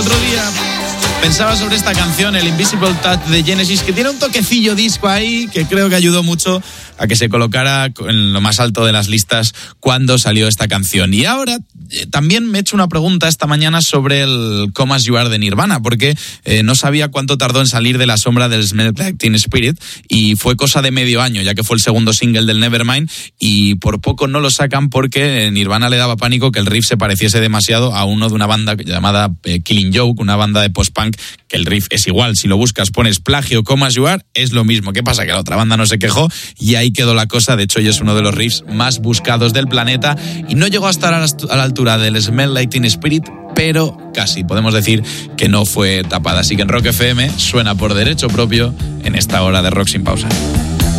Otro día pensaba sobre esta canción, el Invisible Touch de Genesis, que tiene un toquecillo disco ahí que creo que ayudó mucho a que se colocara en lo más alto de las listas cuando salió esta canción. Y ahora también me he hecho una pregunta esta mañana sobre el Come As You Are de Nirvana, porque no sabía cuánto tardó en salir de la sombra del Smells Like Teen Spirit, y fue cosa de medio año, ya que fue el segundo single del Nevermind, y por poco no lo sacan porque Nirvana le daba pánico que el riff se pareciese demasiado a uno de una banda llamada Killing Joke, una banda de post-punk, que el riff es igual. Si lo buscas, pones plagio Come As You Are, es lo mismo. ¿Qué pasa? Que la otra banda no se quejó y ahí quedó la cosa. De hecho, hoy es uno de los riffs más buscados del planeta y no llegó a estar a la altura del Smell Like Teen Spirit, pero casi. Podemos decir que no fue tapada. Así que en Rock FM suena por derecho propio en esta hora de Rock Sin Pausa.